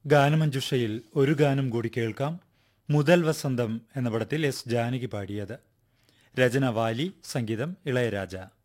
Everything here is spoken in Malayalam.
ഗാനമഞ്ജുഷയിൽ ഒരു ഗാനം കൂടി കേൾക്കാം. മുതൽ വസന്തം എന്ന പടത്തിൽ എസ് ജാനകി പാടിയത്. രചന വാലി, സംഗീതം ഇളയരാജ.